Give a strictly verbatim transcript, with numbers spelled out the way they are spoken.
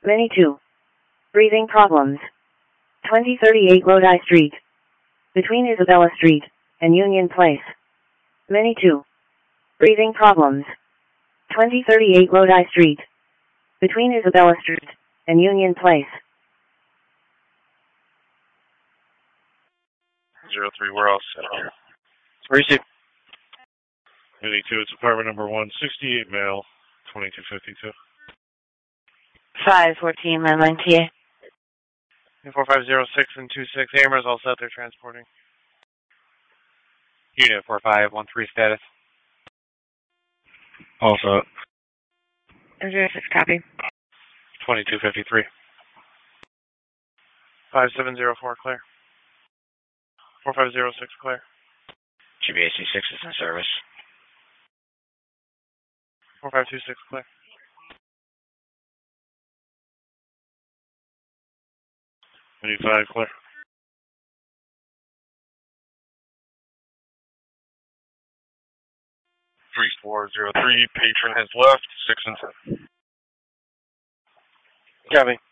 Many two. Breathing problems. twenty thirty-eight Lodi Street. Between Isabella Street and Union Place. Many two. Breathing problems. twenty thirty-eight Lodi Street. Between Isabella Street and Union Place. Zero three, we're all set here. Receive. Many two, it's apartment number one sixty-eight, male, twenty-two fifty-two. five fourteen, landline T A. four five zero six and two six, Amers, all set, they're transporting. Unit four five one three status. All set. zero six, copy. twenty-two fifty-three. five seven zero four, clear. four five zero six, clear. G B A C six is in service. four five two six, clear. Many five, clear. Three four zero three, patron has left, six and seven. Copy.